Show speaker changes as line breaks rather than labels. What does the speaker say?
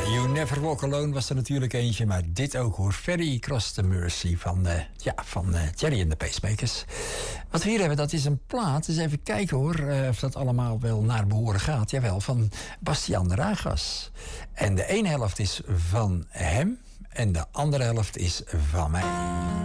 You Never Walk Alone was er natuurlijk eentje, maar dit ook hoor. Ferry Cross the Mercy van Jerry and the Pacemakers. Wat we hier hebben, dat is een plaat. Dus even kijken hoor, of dat allemaal wel naar behoren gaat. Jawel, van Bastiaan Ragas. En de ene helft is van hem en de andere helft is van mij.